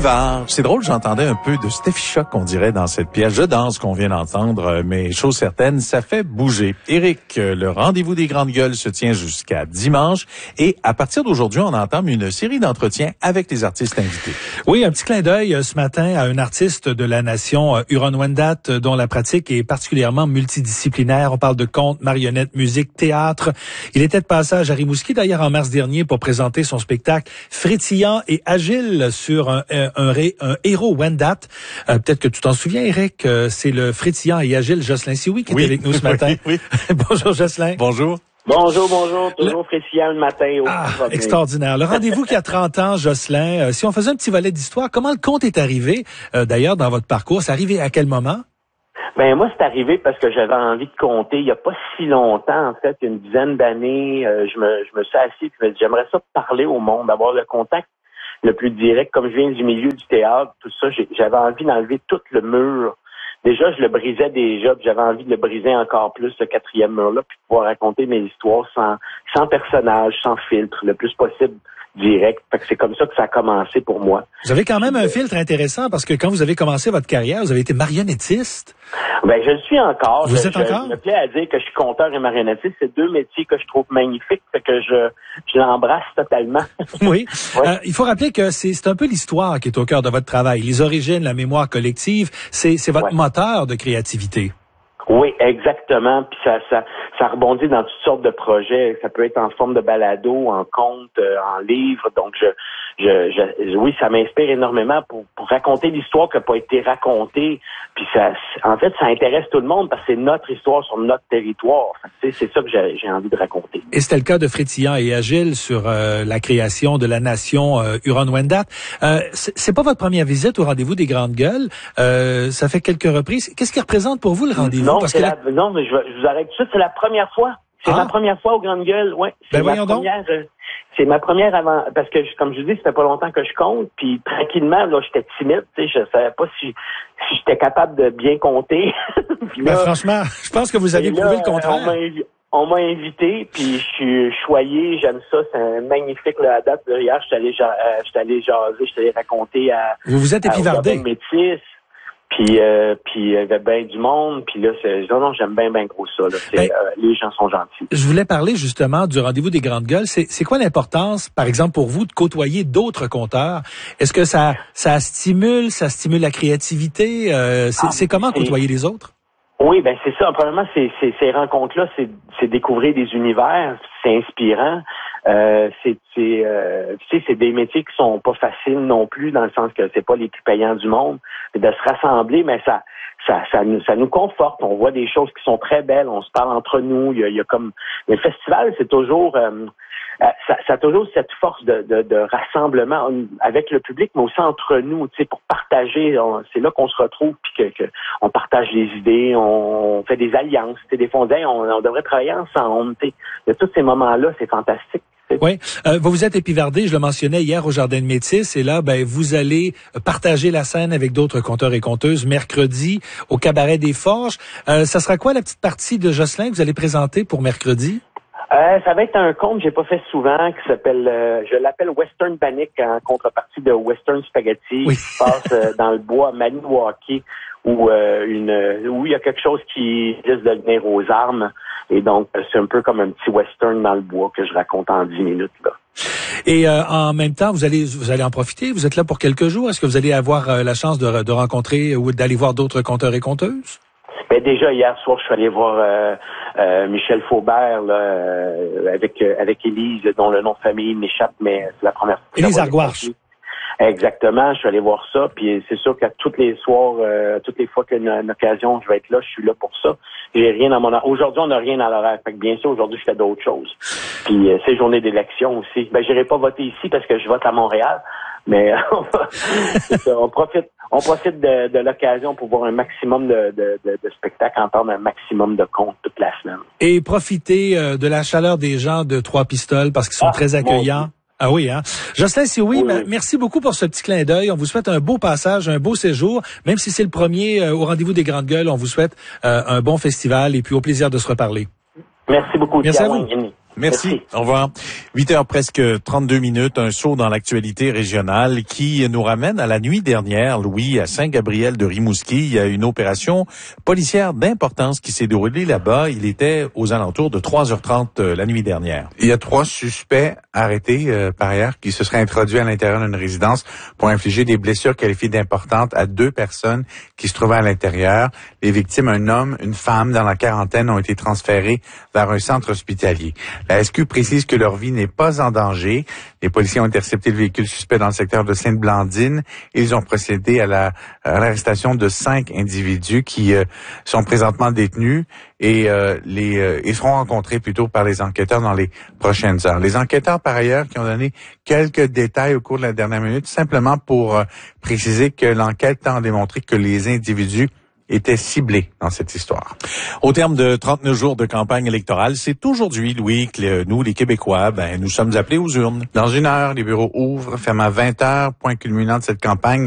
Boulevard. C'est drôle, j'entendais un peu de Steffi Choc, on dirait, dans cette pièce. Je danse qu'on vient d'entendre, mais chose certaine, ça fait bouger. Éric, le rendez-vous des grandes gueules se tient jusqu'à dimanche. Et à partir d'aujourd'hui, on entame une série d'entretiens avec les artistes invités. Oui, un petit clin d'œil ce matin à un artiste de la nation Huron-Wendat, dont la pratique est particulièrement multidisciplinaire. On parle de contes, marionnettes, musique, théâtre. Il était de passage à Rimouski, d'ailleurs, en mars dernier, pour présenter son spectacle frétillant et agile sur un héros Wendat. Peut-être que tu t'en souviens, Éric, c'est le frétillant et agile Jocelyn Sioui qui est avec nous ce matin. Oui. Bonjour, Jocelyn. Bonjour. Bonjour. Toujours frétillant le matin. Extraordinaire. Le rendez-vous qui a 30 ans, Jocelyn. Si on faisait un petit volet d'histoire, comment le conte est arrivé, d'ailleurs, dans votre parcours? C'est arrivé à quel moment? Ben moi, c'est arrivé parce que j'avais envie de compter. Il n'y a pas si longtemps, en fait, une dizaine d'années, je me suis assis et je me dis, j'aimerais ça parler au monde, avoir le contact le plus direct. Comme je viens du milieu du théâtre, tout ça, j'avais envie d'enlever tout le mur. Déjà, je le brisais déjà, puis j'avais envie de le briser encore plus, ce quatrième mur-là, puis pouvoir raconter mes histoires sans personnage, sans filtre, le plus possible direct. Fait que c'est comme ça que ça a commencé pour moi. Vous avez quand même un filtre intéressant parce que quand vous avez commencé votre carrière, vous avez été marionnettiste. Ben, je le suis encore. Vous êtes encore? Je me plais à dire que je suis conteur et marionnettiste. C'est deux métiers que je trouve magnifiques, fait que je l'embrasse totalement. Oui. Ouais. Il faut rappeler que c'est un peu l'histoire qui est au cœur de votre travail. Les origines, la mémoire collective, c'est votre moteur de créativité. Oui, exactement. Puis ça rebondit dans toutes sortes de projets. Ça peut être en forme de balado, en conte, en livre. Donc, oui, ça m'inspire énormément pour raconter l'histoire qui n'a pas été racontée. Puis en fait, ça intéresse tout le monde parce que c'est notre histoire sur notre territoire. C'est ça que j'ai envie de raconter. Et c'était le cas de Frétillant et Agile sur la création de la nation Huron-Wendat. C'est pas votre première visite au rendez-vous des grandes gueules. Ça fait quelques reprises. Qu'est-ce qui représente pour vous le rendez-vous? Non, mais je vous arrête tout de suite. C'est la première fois. C'est ma première fois aux grandes gueules. Ouais. C'est c'est ma première avant, parce que, comme je vous dis, ça fait pas longtemps que je compte, puis tranquillement, là, j'étais timide, tu sais, je savais pas si j'étais capable de bien compter. Puis là, franchement, je pense que vous avez prouvé le contraire. On m'a invité, puis je suis choyé, j'aime ça, c'est magnifique, là, à date, hier, je suis allé jaser, je suis allé raconter à... Vous êtes épivardé. Métis. Puis il y avait bien du monde, puis là, non, j'aime bien gros ça. Là. Les gens sont gentils. Je voulais parler justement du rendez-vous des grandes gueules. C'est quoi l'importance, par exemple, pour vous, de côtoyer d'autres conteurs? Est-ce que ça stimule la créativité? C'est comment côtoyer les autres? Oui, ben c'est ça. Premièrement, ces rencontres-là, c'est découvrir des univers, c'est inspirant. C'est des métiers qui sont pas faciles non plus, dans le sens que c'est pas les plus payants du monde. Mais de se rassembler, mais ça nous conforte. On voit des choses qui sont très belles. On se parle entre nous. Il y a comme le festival, c'est toujours ça a toujours cette force de rassemblement avec le public, mais aussi entre nous, tu sais, pour partager. C'est là qu'on se retrouve, puis que on partage les idées, on fait des alliances. Tu sais, des fois, on dit, on devrait travailler ensemble. Tu sais, il y a tous ces moments-là, c'est fantastique. Oui, vous vous êtes épivardé, je le mentionnais hier au Jardin de Métis, et là, vous allez partager la scène avec d'autres conteurs et conteuses mercredi au Cabaret des Forges. Ça sera quoi la petite partie de Jocelyn que vous allez présenter pour mercredi? Ça va être un conte que j'ai pas fait souvent qui s'appelle, je l'appelle Western Panic en contrepartie de Western Spaghetti. Oui. Qui se passe dans le bois à Maniwaki où il y a quelque chose qui risque de venir aux armes. Et donc, c'est un peu comme un petit western dans le bois que je raconte en 10 minutes, là. Et en même temps, vous allez en profiter? Vous êtes là pour quelques jours? Est-ce que vous allez avoir la chance de rencontrer ou d'aller voir d'autres conteurs et conteuses? Ben déjà, hier soir, je suis allé voir Michel Faubert là, avec Élise, dont le nom de famille m'échappe, mais c'est la première fois. Élise Argouarche. Exactement, je suis allé voir ça, puis c'est sûr qu'à tous les soirs, toutes les fois qu'il y a une occasion, je vais être là, je suis là pour ça. J'ai rien dans mon horaire. Aujourd'hui, on n'a rien dans l'horaire. Fait que bien sûr, aujourd'hui, je fais d'autres choses. Puis c'est journée d'élection aussi. Ben, j'irai pas voter ici parce que je vote à Montréal, mais on profite de l'occasion pour voir un maximum de spectacles, entendre un maximum de contes toute la semaine. Et profiter de la chaleur des gens de Trois-Pistoles parce qu'ils sont très accueillants. Ah oui, hein. Jocelyn Sioui, oui. Merci beaucoup pour ce petit clin d'œil. On vous souhaite un beau passage, un beau séjour. Même si c'est le premier au rendez-vous des grandes gueules, on vous souhaite un bon festival et puis au plaisir de se reparler. Merci beaucoup. Merci à vous. Merci. Au revoir. 8h presque 32 minutes, un saut dans l'actualité régionale qui nous ramène à la nuit dernière, Louis, à Saint-Gabriel de Rimouski. Il y a une opération policière d'importance qui s'est déroulée là-bas. Il était aux alentours de 3h30 la nuit dernière. Il y a 3 suspects arrêtés par ailleurs qui se seraient introduits à l'intérieur d'une résidence pour infliger des blessures qualifiées d'importantes à 2 personnes qui se trouvaient à l'intérieur. Les victimes, un homme, une femme dans la quarantaine, ont été transférés vers un centre hospitalier. La SQ précise que leur vie n'est pas en danger. Les policiers ont intercepté le véhicule suspect dans le secteur de Sainte-Blandine. Ils ont procédé à l'arrestation de 5 individus qui sont présentement détenus et ils seront rencontrés plutôt par les enquêteurs dans les prochaines heures. Les enquêteurs, par ailleurs, qui ont donné quelques détails au cours de la dernière minute, simplement pour préciser que l'enquête tend à démontrer que les individus étaient ciblés dans cette histoire. Au terme de 39 jours de campagne électorale, c'est aujourd'hui, Louis, que nous, les Québécois, nous sommes appelés aux urnes. Dans 1 heure, les bureaux ouvrent, ferment à 20h, point culminant de cette campagne